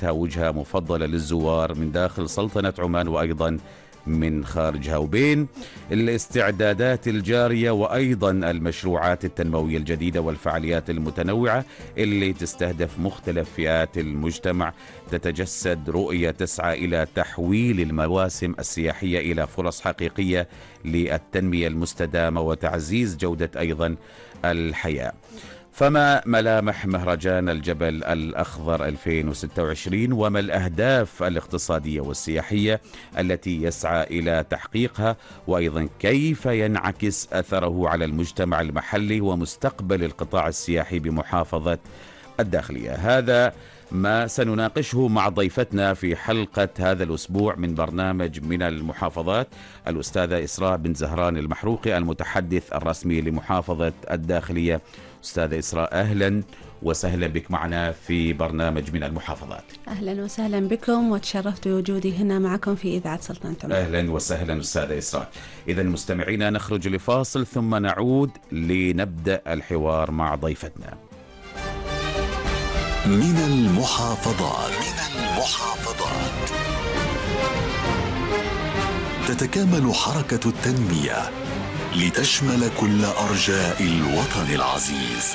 جعلتها وجهة مفضلة للزوار من داخل سلطنة عمان وأيضا من خارجها، وبين الاستعدادات الجارية وأيضا المشروعات التنموية الجديدة والفعاليات المتنوعة اللي تستهدف مختلف فئات المجتمع، تتجسد رؤية تسعى إلى تحويل المواسم السياحية إلى فرص حقيقية للتنمية المستدامة وتعزيز جودة أيضا الحياة. فما ملامح مهرجان الجبل الأخضر 2026 وما الأهداف الاقتصادية والسياحية التي يسعى إلى تحقيقها، وأيضا كيف ينعكس أثره على المجتمع المحلي ومستقبل القطاع السياحي بمحافظة الداخلية؟ هذا ما سنناقشه مع ضيفتنا في حلقة هذا الأسبوع من برنامج من المحافظات، الأستاذة إسراء بن زهران المحروقي المتحدث الرسمي لمحافظة الداخلية. أستاذة إسراء، أهلا وسهلا بك معنا في برنامج من المحافظات. أهلا وسهلا بكم، وتشرفت بوجودي هنا معكم في إذاعة سلطنة عمان. أهلا وسهلا أستاذة إسراء. إذن مستمعينا نخرج لفاصل ثم نعود لنبدأ الحوار مع ضيفتنا. من المحافظات. تتكامل حركة التنمية لتشمل كل أرجاء الوطن العزيز.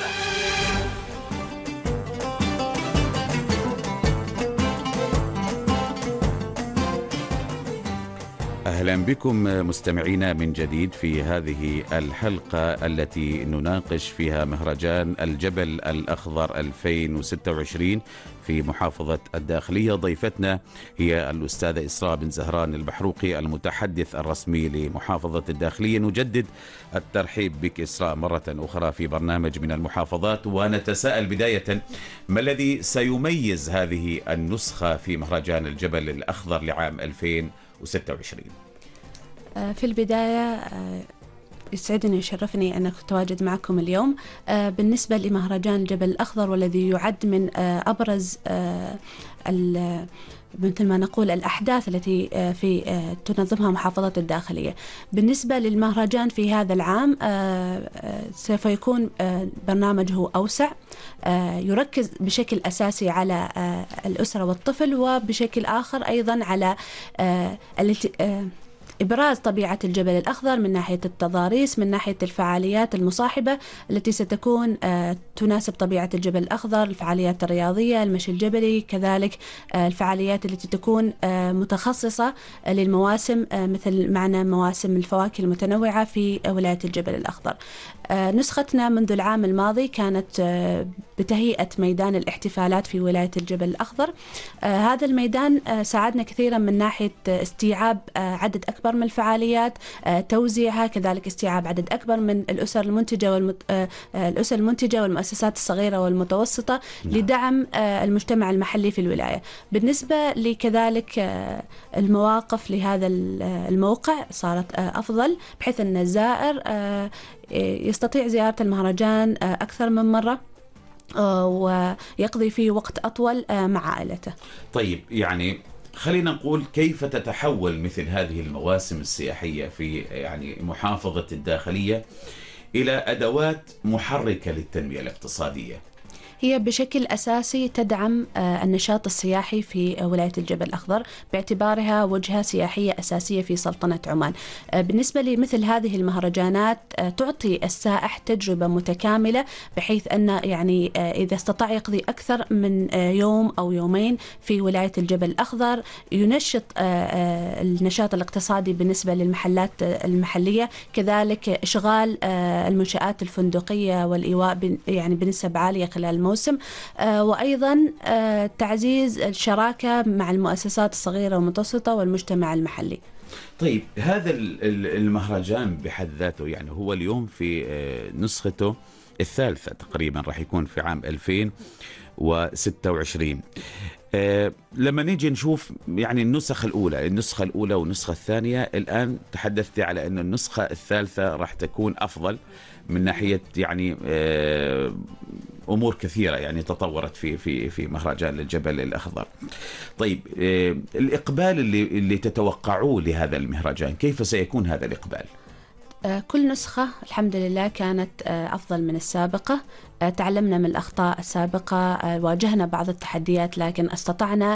أهلا بكم مستمعينا من جديد في هذه الحلقة التي نناقش فيها مهرجان الجبل الأخضر 2026 في محافظة الداخلية. ضيفتنا هي الأستاذة إسراء بن زهران المحروقي المتحدث الرسمي لمحافظة الداخلية. نجدد الترحيب بك إسراء مرة أخرى في برنامج من المحافظات، ونتساءل بداية ما الذي سيميز هذه النسخة في مهرجان الجبل الأخضر لعام 2026؟ في البداية يسعدني ويشرفني أن أتواجد معكم اليوم. بالنسبة لمهرجان الجبل الأخضر والذي يعد من أبرز مثل ما نقول الأحداث التي تنظمها محافظة الداخلية. بالنسبة للمهرجان في هذا العام سوف يكون برنامجه أوسع، يركز بشكل أساسي على الأسرة والطفل، وبشكل آخر أيضا على إبراز طبيعة الجبل الأخضر من ناحية التضاريس، من ناحية الفعاليات المصاحبة التي ستكون تناسب طبيعة الجبل الأخضر، الفعاليات الرياضية، المشي الجبلي، كذلك الفعاليات التي تكون متخصصة للمواسم مثل معنا مواسم الفواكه المتنوعة في ولاية الجبل الأخضر. نسختنا منذ العام الماضي كانت بتهيئة ميدان الاحتفالات في ولاية الجبل الأخضر. هذا الميدان ساعدنا كثيرا من ناحية استيعاب عدد أكبر من الفعاليات، توزيعها، كذلك استيعاب عدد أكبر من الأسر المنتجة والمؤسسات الصغيرة والمتوسطة لدعم المجتمع المحلي في الولاية. بالنسبة لكذلك المواقف لهذا الموقع صارت أفضل، بحيث أن الزائر يستطيع زيارة المهرجان أكثر من مرة ويقضي فيه وقت أطول مع عائلته. طيب، يعني خلينا نقول كيف تتحول مثل هذه المواسم السياحية في محافظة الداخلية إلى أدوات محركة للتنمية الاقتصادية؟ هي بشكل أساسي تدعم النشاط السياحي في ولاية الجبل الأخضر باعتبارها وجهة سياحية أساسية في سلطنة عمان. بالنسبة لمثل هذه المهرجانات تعطي السائح تجربة متكاملة، بحيث أن إذا استطاع يقضي أكثر من يوم أو يومين في ولاية الجبل الأخضر ينشط النشاط الاقتصادي بالنسبة للمحلات المحلية، كذلك إشغال المنشآت الفندقية والإيواء بنسب عالية خلال الموسم، وأيضا تعزيز الشراكة مع المؤسسات الصغيرة والمتوسطة والمجتمع المحلي. طيب، هذا المهرجان بحد ذاته هو اليوم في نسخته الثالثة تقريبا، راح يكون في عام 2026. لما نيجي نشوف النسخة الأولى والنسخة الثانية، الآن تحدثت على أن النسخة الثالثة راح تكون أفضل من ناحية أمور كثيرة تطورت في مهرجان الجبل الأخضر. طيب، الإقبال اللي تتوقعوه لهذا المهرجان، كيف سيكون هذا الإقبال؟ كل نسخة الحمد لله كانت أفضل من السابقة. تعلمنا من الأخطاء السابقة، واجهنا بعض التحديات، لكن استطعنا